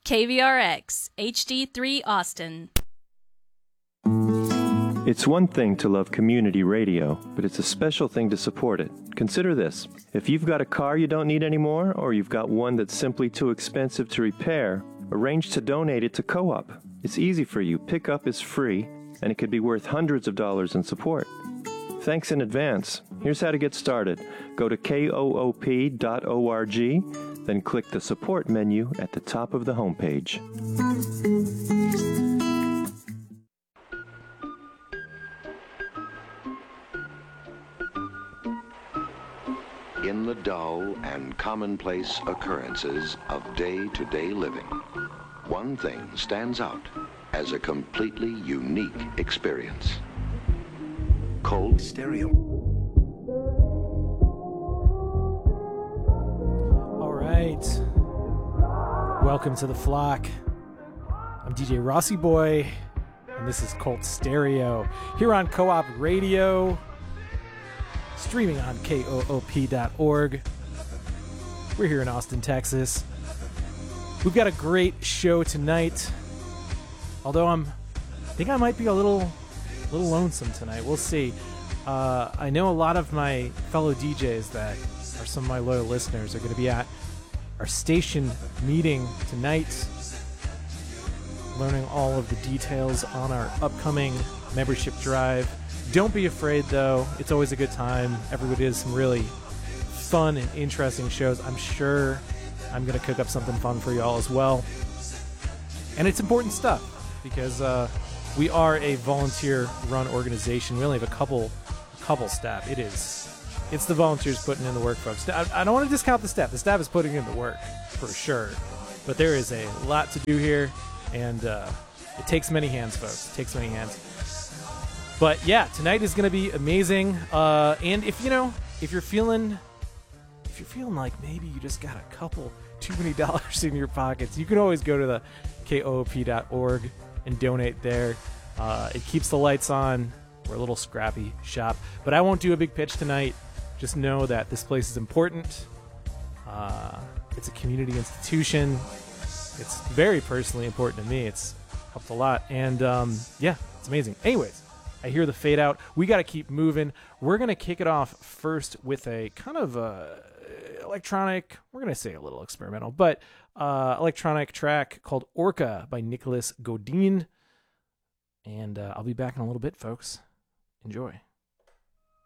KVRX HD3 Austin. It's one thing to love community radio, but it's a special thing to support it. Consider this. If you've got a car you don't need anymore, or you've got one that's simply too expensive to repair, arrange to donate it to Co-op. It's easy for you. Pickup is free, and it could be worth hundreds of dollars in support. Thanks in advance. Here's how to get started. Go to koop.org, then click the support menu at the top of the homepage. In the dull and commonplace occurrences of day-to-day living, one thing stands out as a completely unique experience. Cold Stereo. All right. Welcome to the flock. I'm DJ Rossi Boy, and this is Colt Stereo here on Co-op Radio. Streaming on koop.org. We're here in Austin, Texas. We've got a great show tonight. Although I think I might be a little lonesome tonight. We'll see. I know a lot of my fellow DJs that are some of my loyal listeners are going to be at our station meeting tonight, learning all of the details on our upcoming membership drive. Don't be afraid, though. It's always a good time. Everybody does some really fun and interesting shows. I'm sure I'm going to cook up something fun for you all as well. And it's important stuff because we are a volunteer-run organization. We only have a couple staff. It's the volunteers putting in the work, folks. I don't want to discount the staff. The staff is putting in the work for sure. But there is a lot to do here, and it takes many hands, folks. It takes many hands. But yeah, tonight is going to be amazing. And if you're feeling like maybe you just got a couple too many dollars in your pockets, you can always go to the koop.org and donate there. It keeps the lights on. We're a little scrappy shop, but I won't do a big pitch tonight. Just know that this place is important. It's a community institution. It's very personally important to me. It's helped a lot, and yeah, it's amazing. Anyways, I hear the fade out. We got to keep moving. We're going to kick it off first with a kind of electronic, we're going to say a little experimental, but electronic track called Orca by Nicholas Godin. And I'll be back in a little bit, folks. Enjoy.